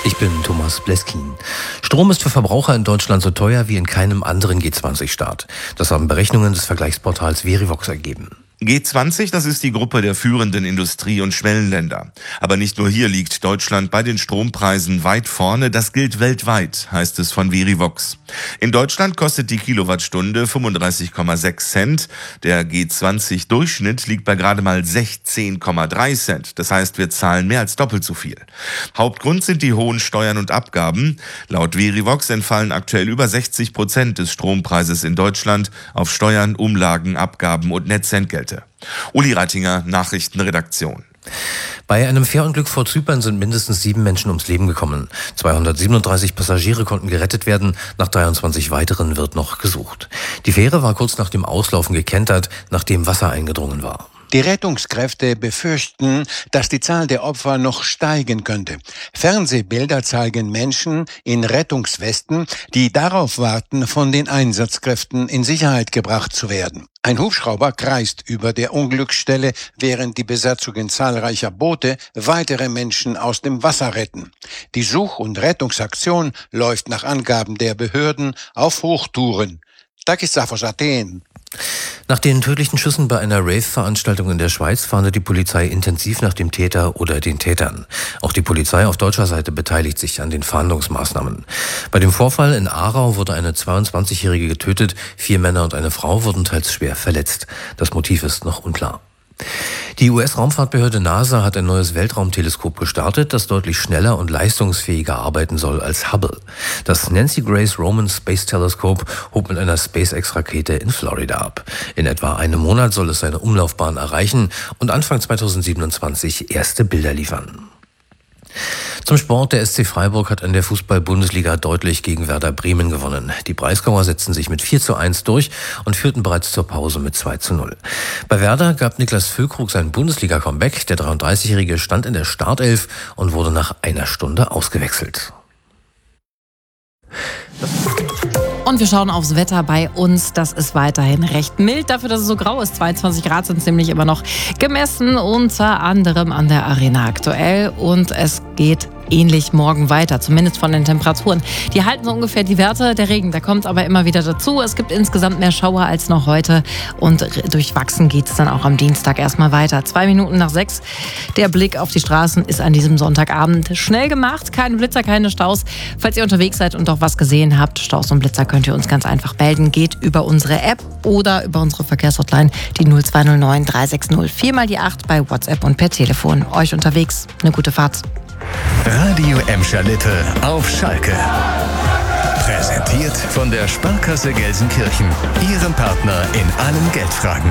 Ich bin Thomas Bleskin. Strom ist für Verbraucher in Deutschland so teuer wie in keinem anderen G20-Staat. Das haben Berechnungen des Vergleichsportals Verivox ergeben. G20, das ist die Gruppe der führenden Industrie- und Schwellenländer. Aber nicht nur hier liegt Deutschland bei den Strompreisen weit vorne, das gilt weltweit, heißt es von Verivox. In Deutschland kostet die Kilowattstunde 35,6 Cent. Der G20-Durchschnitt liegt bei gerade mal 16,3 Cent. Das heißt, wir zahlen mehr als doppelt so viel. Hauptgrund sind die hohen Steuern und Abgaben. Laut Verivox entfallen aktuell über 60% des Strompreises in Deutschland auf Steuern, Umlagen, Abgaben und Netzentgelte. Uli Reitinger, Nachrichtenredaktion. Bei einem Fährunglück vor Zypern sind mindestens 7 Menschen ums Leben gekommen. 237 Passagiere konnten gerettet werden, nach 23 weiteren wird noch gesucht. Die Fähre war kurz nach dem Auslaufen gekentert, nachdem Wasser eingedrungen war. Die Rettungskräfte befürchten, dass die Zahl der Opfer noch steigen könnte. Fernsehbilder zeigen Menschen in Rettungswesten, die darauf warten, von den Einsatzkräften in Sicherheit gebracht zu werden. Ein Hubschrauber kreist über der Unglücksstelle, während die Besatzungen zahlreicher Boote weitere Menschen aus dem Wasser retten. Die Such- und Rettungsaktion läuft nach Angaben der Behörden auf Hochtouren. Takis aus Athen. Nach den tödlichen Schüssen bei einer Rave-Veranstaltung in der Schweiz fahndet die Polizei intensiv nach dem Täter oder den Tätern. Auch die Polizei auf deutscher Seite beteiligt sich an den Fahndungsmaßnahmen. Bei dem Vorfall in Aarau wurde eine 22-Jährige getötet, 4 Männer und eine Frau wurden teils schwer verletzt. Das Motiv ist noch unklar. Die US-Raumfahrtbehörde NASA hat ein neues Weltraumteleskop gestartet, das deutlich schneller und leistungsfähiger arbeiten soll als Hubble. Das Nancy Grace Roman Space Telescope hob mit einer SpaceX-Rakete in Florida ab. In etwa einem Monat soll es seine Umlaufbahn erreichen und Anfang 2027 erste Bilder liefern. Zum Sport, der SC Freiburg hat in der Fußball-Bundesliga deutlich gegen Werder Bremen gewonnen. Die Breisgauer setzten sich mit 4:1 durch und führten bereits zur Pause mit 2:0. Bei Werder gab Niklas Füllkrug sein Bundesliga-Comeback. Der 33-Jährige stand in der Startelf und wurde nach einer Stunde ausgewechselt. Und wir schauen aufs Wetter bei uns. Das ist weiterhin recht mild. Dafür, dass es so grau ist, 22 Grad sind nämlich immer noch gemessen, unter anderem an der Arena aktuell. Und es geht ähnlich morgen weiter, zumindest von den Temperaturen. Die halten so ungefähr die Werte. Der Regen, der kommt aber immer wieder dazu. Es gibt insgesamt mehr Schauer als noch heute und durchwachsen geht es dann auch am Dienstag erstmal weiter. 2 Minuten nach 6. Der Blick auf die Straßen ist an diesem Sonntagabend schnell gemacht. Keine Blitzer, keine Staus. Falls ihr unterwegs seid und auch was gesehen habt, Staus und Blitzer, könnt ihr uns ganz einfach melden. Geht über unsere App oder über unsere Verkehrshotline, die 0209 360 4x8 bei WhatsApp und per Telefon. Euch unterwegs eine gute Fahrt. Radio Emscher Lippe auf Schalke. Präsentiert von der Sparkasse Gelsenkirchen. Ihrem Partner in allen Geldfragen.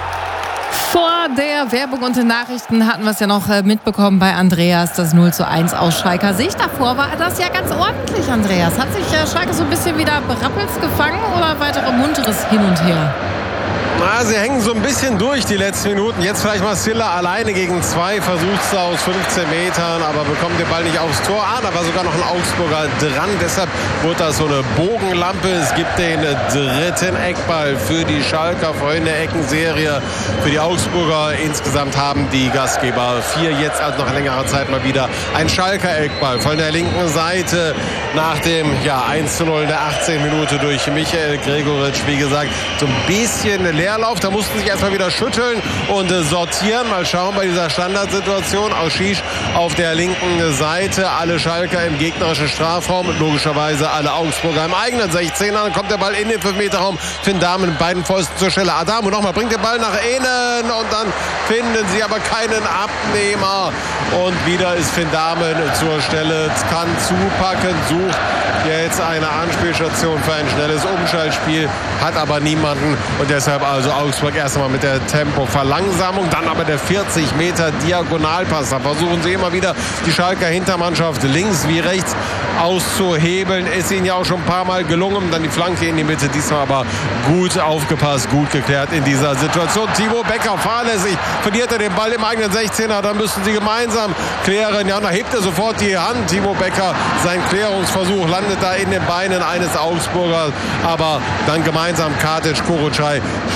Vor der Werbung und den Nachrichten hatten wir es ja noch mitbekommen bei Andreas, das 0:1 aus Schalker Sicht. Davor war das ja ganz ordentlich, Andreas. Hat sich Schalke so ein bisschen wieder berappels gefangen oder weitere munteres Hin und Her? Na, sie hängen so ein bisschen durch die letzten Minuten. Jetzt vielleicht mal Silla alleine gegen 2, versucht es aus 15 Metern, aber bekommt den Ball nicht aufs Tor an. Aber sogar noch ein Augsburger dran. Deshalb wurde das so eine Bogenlampe. Es gibt den dritten Eckball für die Schalker. Vorhin eine Eckenserie für die Augsburger. Insgesamt haben die Gastgeber 4 jetzt also nach längerer Zeit mal wieder ein Schalker Eckball von der linken Seite nach dem 1:0 in der 18. Minute durch Michael Gregoritsch. Wie gesagt, so ein bisschen Leerlauf. Da mussten sich erstmal wieder schütteln und sortieren. Mal schauen bei dieser Standardsituation. Ausschisch auf der linken Seite. Alle Schalker im gegnerischen Strafraum. Logischerweise alle Augsburger im eigenen 16er. Dann kommt der Ball in den 5-Meter-Raum. Finn Dahmen mit beiden Pfosten zur Stelle. Adamo nochmal bringt den Ball nach innen. Und dann finden sie aber keinen Abnehmer. Und wieder ist Finn Dahmen zur Stelle. Kann zupacken. Sucht jetzt eine Anspielstation für ein schnelles Umschaltspiel. Hat aber niemanden. Und deshalb also Augsburg erst einmal mit der Tempoverlangsamung, dann aber der 40 Meter Diagonalpass. Da versuchen sie immer wieder die Schalker Hintermannschaft links wie rechts auszuhebeln. Ist ihnen ja auch schon ein paar Mal gelungen. Dann die Flanke in die Mitte, diesmal aber gut aufgepasst, gut geklärt in dieser Situation. Timo Becker fahrlässig, verliert er den Ball im eigenen 16er, dann müssen sie gemeinsam klären. Ja, und da hebt er sofort die Hand. Timo Becker, sein Klärungsversuch landet da in den Beinen eines Augsburgers, aber dann gemeinsam Katic, Kurucay